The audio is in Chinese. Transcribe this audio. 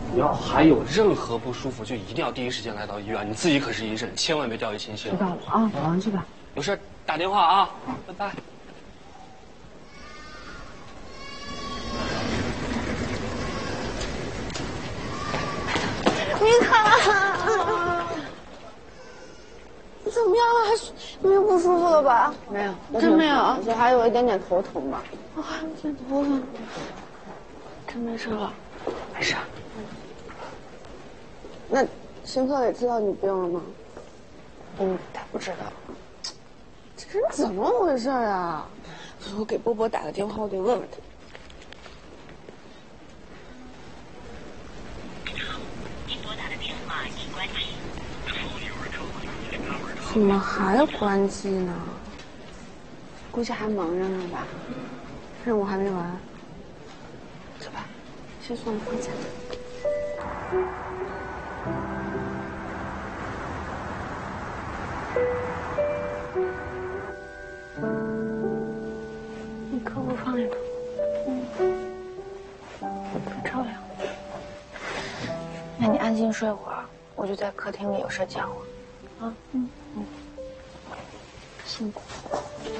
你要还有任何不舒服，就一定要第一时间来到医院。你自己可是医生，千万别掉以轻心。 知道了啊，马上去吧。 有事打电话啊，拜拜。 米卡，你怎么样了？还是没有不舒服了吧？ 没有， 真没有， 就还有一点点头疼吧。 我还有点头疼，真没事了。 没事。 那邢特磊知道你病了吗？ 他不知道。 这人怎么回事啊？我给波波打个电话，我得问问他。怎么还关机呢？估计还忙着呢吧，任务还没完。走吧，先送你回家。你可不放下他。很照亮。 那你安心睡会儿，我就在客厅里有事叫我。啊，辛苦。